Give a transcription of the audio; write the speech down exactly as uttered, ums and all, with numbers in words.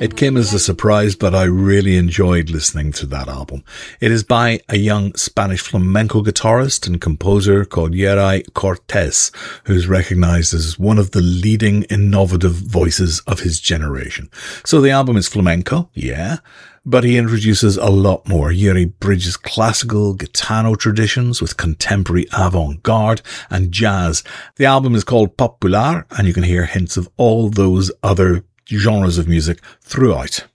It came as a surprise, but I really enjoyed listening to that album. It is by a young Spanish flamenco guitarist and composer called Yeray Cortés, who's recognized as one of the leading innovative voices of his generation. So the album is flamenco, yeah, but he introduces a lot more. Yeray bridges classical Gitano traditions with contemporary avant-garde and jazz. The album is called Popular, and you can hear hints of all those other genres of music throughout.